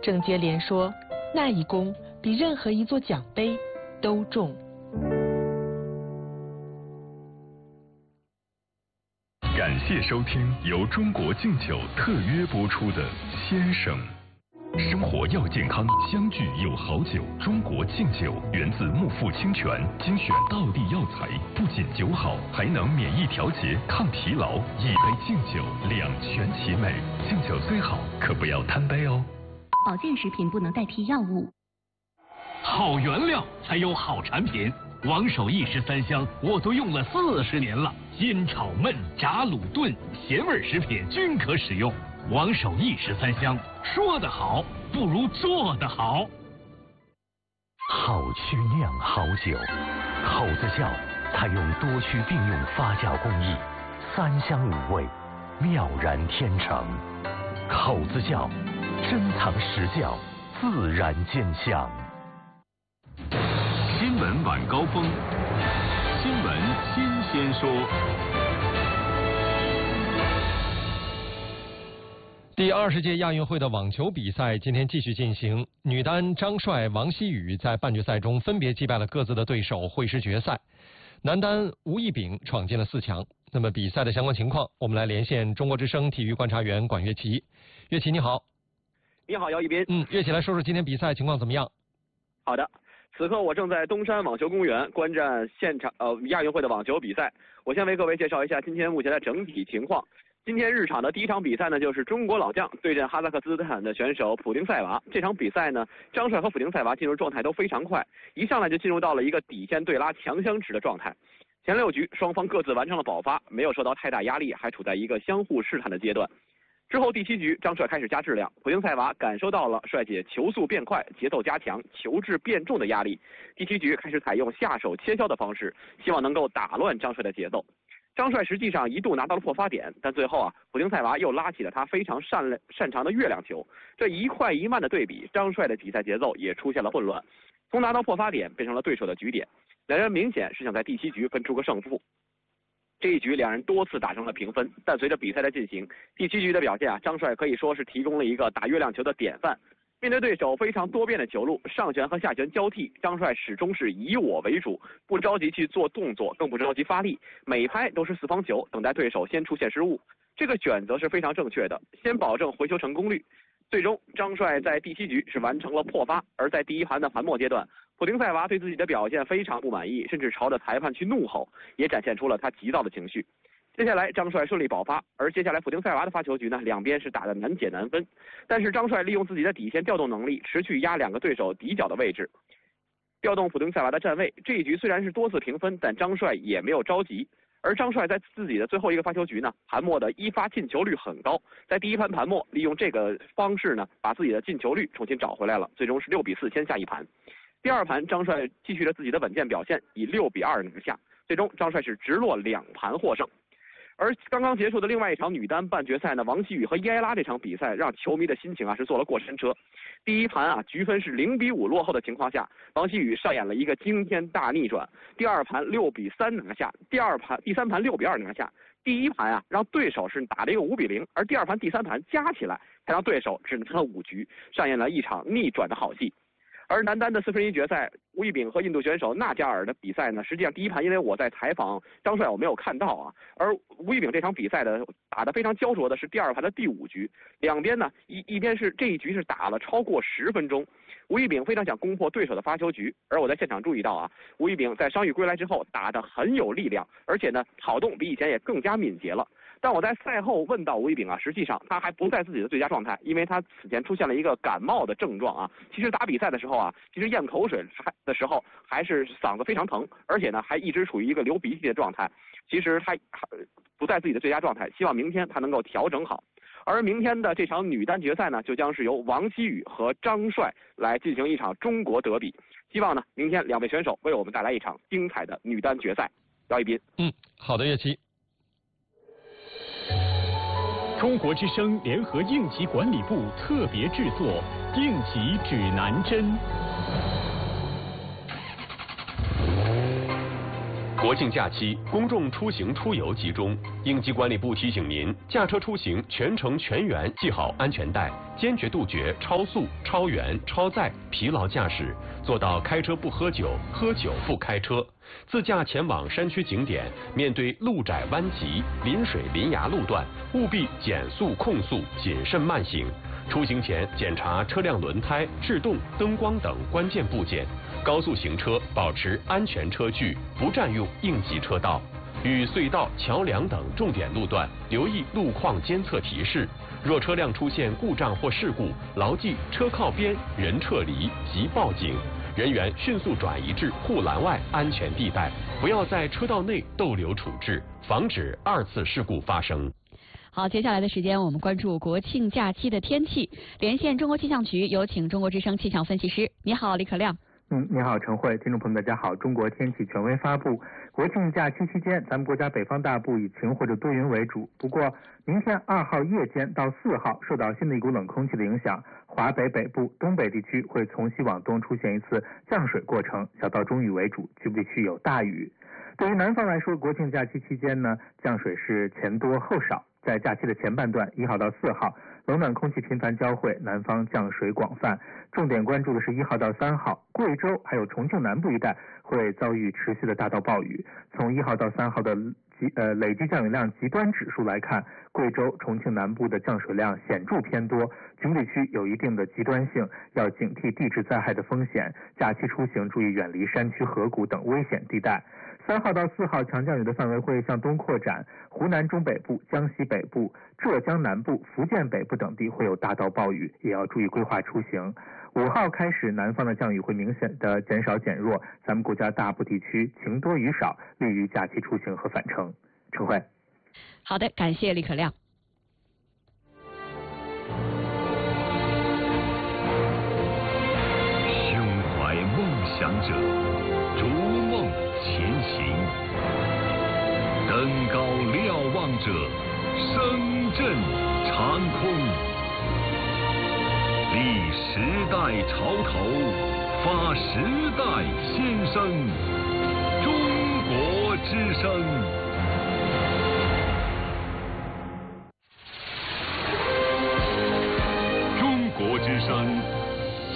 郑洁莲说，那一弓比任何一座奖杯都重。 感谢收听由中国敬酒特约播出的《先生》。生活要健康，相聚有好酒。中国敬酒源自木富清泉，精选道地药材，不仅酒好，还能免疫调节、抗疲劳。一杯敬酒，两全其美。敬酒虽好，可不要贪杯哦。 保健食品不能代替药物。 好原料才有好产品。王守义13香我都用了40年了，煎炒焖炸卤炖咸味食品均可使用。王守义13香，说得好不如做得好。 好曲酿好酒，口子窖采用多区并用发酵工艺，3香5味，妙然天成。口子窖珍藏实窖，自然见香。 新闻晚高峰，新闻新鲜说。 第20届亚运会的网球比赛今天继续进行，女单张帅、王希雨在半决赛中分别击败了各自的对手，会师决赛。男单吴亦丙闯进了4强。那么比赛的相关情况，我们来连线中国之声体育观察员管乐琪。乐琪你好。 你好，姚一斌。 乐琪来说说今天比赛情况怎么样？ 好的，此刻我正在东山网球公园观战现场亚运会的网球比赛。我先为各位介绍一下今天目前的整体情况。今天日场的第一场比赛呢，就是中国老将对阵哈萨克斯坦的选手普丁塞娃。这场比赛呢，张帅和普丁塞娃进入状态都非常快，一上来就进入到了一个底线对拉强相持的状态。前6局双方各自完成了爆发，没有受到太大压力，还处在一个相互试探的阶段。之后第7局，张帅开始加质量，普丁塞娃感受到了帅姐球速变快、节奏加强、球质变重的压力。第7局开始采用下手切削的方式，希望能够打乱张帅的节奏。张帅实际上一度拿到了破发点，但最后普丁塞娃又拉起了他非常擅长的月亮球。这一快一慢的对比，张帅的比赛节奏也出现了混乱，从拿到破发点变成了对手的局点。两人明显是想在第7局分出个胜负。这一局两人多次打成了平分，但随着比赛的进行，第7局的表现张帅可以说是提供了一个打月亮球的典范。面对对手非常多变的球路，上旋和下旋交替，张帅始终是以我为主，不着急去做动作，更不着急发力，每拍都是4方球，等待对手先出现失误。这个选择是非常正确的，先保证回球成功率。最终，张帅在第7局是完成了破发，而在第1盘的盘末阶段，普丁塞娃对自己的表现非常不满意，甚至朝着裁判去怒吼，也展现出了他急躁的情绪。接下来张帅顺利保发，而接下来普丁塞娃的发球局呢，两边是打得难解难分。但是张帅利用自己的底线调动能力，持续压2个对手底角的位置，调动普丁塞娃的站位。这一局虽然是多次平分，但张帅也没有着急。而张帅在自己的最后一个发球局呢，盘末的1发进球率很高，在第1盘盘末利用这个方式呢，把自己的进球率重新找回来了，最终是6比4先下一盘。第2盘张帅继续了自己的稳健表现，以6比2拿下，最终张帅是直落2盘获胜。而刚刚结束的另外一场女单半决赛呢，王希雨和伊埃拉这场比赛让球迷的心情是坐了过山车。第1盘局分是0比5落后的情况下，王希雨上演了一个惊天大逆转。第2盘6比3拿下，第3盘6比2拿下。第1盘让对手是打了一个5比0，而第2盘第3盘加起来才让对手只拿了5局，上演了一场逆转的好戏。而男单的4分之一决赛，吴亦丙和印度选手纳加尔的比赛呢，实际上第1盘因为我在采访张帅我没有看到而吴亦丙这场比赛的打得非常焦灼的是第2盘的第5局，两边呢一边是这一局是打了超过10分钟，吴亦丙非常想攻破对手的发球局，而我在现场注意到吴亦丙在伤愈归来之后打得很有力量，而且呢跑动比以前也更加敏捷了。但我在赛后问到吴亦丙实际上他还不在自己的最佳状态，因为他此前出现了一个感冒的症状其实打比赛的时候其实咽口水的时候还是嗓子非常疼，而且呢还一直处于一个流鼻涕的状态，其实他不在自己的最佳状态，希望明天他能够调整好。而明天的这场女单决赛呢，就将是由王希雨和张帅来进行一场中国德比，希望呢明天2位选手为我们带来一场精彩的女单决赛。姚一斌， 好的，乐琪。 中国之声联合应急管理部特别制作《应急指南针》。 国庆假期，公众出行出游集中，应急管理部提醒您，驾车出行全程全员系好安全带，坚决杜绝超速、超员、超载、疲劳驾驶，做到开车不喝酒，喝酒不开车。自驾前往山区景点，面对路窄弯急、临水临崖路段，务必减速控速，谨慎慢行。出行前检查车辆轮胎、制动、灯光等关键部件。高速行车保持安全车距，不占用应急车道。与隧道、桥梁等重点路段留意路况监测提示。若车辆出现故障或事故，牢记车靠边、人撤离即报警。人员迅速转移至护栏外安全地带，不要在车道内逗留处置，防止2次事故发生。 好，接下来的时间我们关注国庆假期的天气。连线中国气象局，有请中国之声气象分析师。你好，李可亮。 你好，陈慧，听众朋友们，大家好。中国天气权威发布，国庆假期期间，咱们国家北方大部以晴或者多云为主。不过，明天2号夜间到4号，受到新的一股冷空气的影响，华北北部、东北地区会从西往东出现一次降水过程，小到中雨为主，局部地区有大雨。对于南方来说，国庆假期期间呢，降水是前多后少。在假期的前半段，1号到4号，冷暖空气频繁交汇，南方降水广泛。重点关注的是1号到3号，贵州还有重庆南部一带会遭遇持续的大到暴雨。从1号到3号的累计降雨量极端指数来看，贵州、重庆南部的降水量显著偏多，局部地区有一定的极端性，要警惕地质灾害的风险。假期出行注意远离山区、河谷等危险地带。3号到4号，强降雨的范围会向东扩展，湖南中北部、江西北部、浙江南部、福建北部等地会有大到暴雨，也要注意规划出行。5号开始，南方的降雨会明显的减少减弱，咱们国家大部地区晴多雨少，利于假期出行和返程。陈慧。 好的，感谢李可亮。 胸怀梦想者，逐梦前行；登高瞭望者，声震长空。立时代潮头，发时代先声。中国之声。